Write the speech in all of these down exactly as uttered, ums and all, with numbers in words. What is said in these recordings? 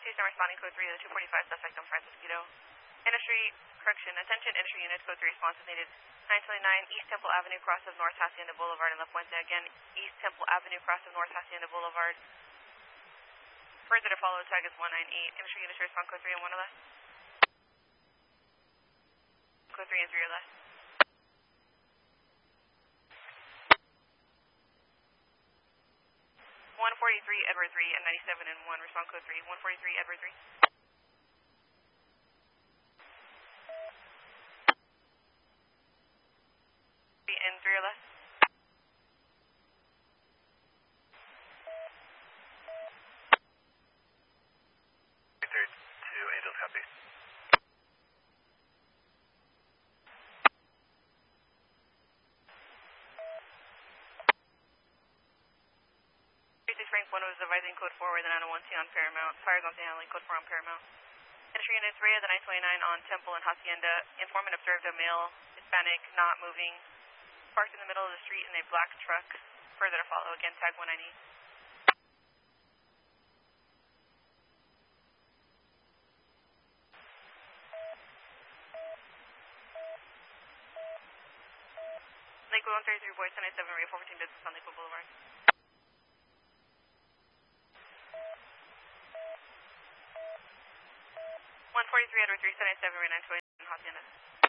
Houston responding code three to the two forty-five suspect on Francisquito. Industry, correction, attention industry units, code three response is needed. nine twenty-nine East Temple Avenue, cross of North Hacienda Boulevard in La Puente. Again, East Temple Avenue, cross of North Hacienda Boulevard. Further to follow, tag is one ninety-eight. Industry units respond code three and one or less. Code three and three or less. one forty-three Edward three and ninety-seven and one, respond code three. one forty-three Edward three. And three or less. two Angels, copy. three six Frank one was advising code four with the nine oh one T on Paramount. Fires on handling code four on Paramount. Industry units, Ray of the nine twenty-nine on Temple and Hacienda. Informant observed a male Hispanic not moving, parked in the middle of the street in a black truck. Further to follow, again, tag one ninety. Lakewood one thirty-three, Boys ten ninety-seven, Ray four fourteen business on Lakewood Boulevard. one forty-three Edward three seventy-seven, Ray nine twenty-nine, Hacienda.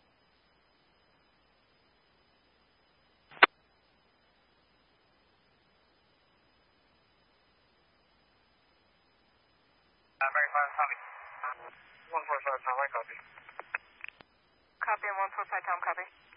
Uh, verify Tommy. one forty-five, Tom, I copy. Copy and one forty-five, Tom, copy.